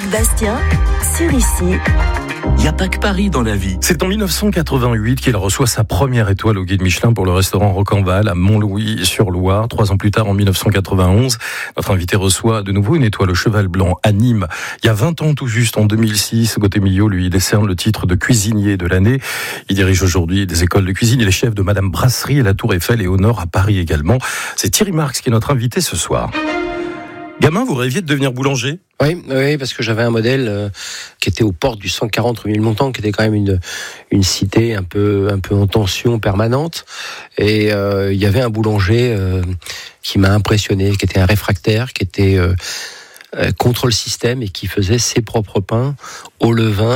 Yves Bastien, sur Ici. Il n'y a pas que Paris dans la vie. C'est en 1988 qu'il reçoit sa première étoile au guide Michelin pour le restaurant Rocanval à Montlouis-sur-Loire. 3 ans plus tard, en 1991, notre invité reçoit de nouveau une étoile au Cheval Blanc à Nîmes. Il y a 20 ans tout juste, en 2006, Gauthier Millot lui décerne le titre de cuisinier de l'année. Il dirige aujourd'hui des écoles de cuisine. Il est chef de Madame Brasserie à la Tour Eiffel et au Nord à Paris également. C'est Thierry Marx qui est notre invité ce soir. Gamin, vous rêviez de devenir boulanger ? Oui, parce que j'avais un modèle qui était aux portes du 140 rue Ménilmontant, qui était quand même une cité un peu en tension permanente. Et il y avait un boulanger qui m'a impressionné, qui était un réfractaire, qui était contre le système et qui faisait ses propres pains au levain.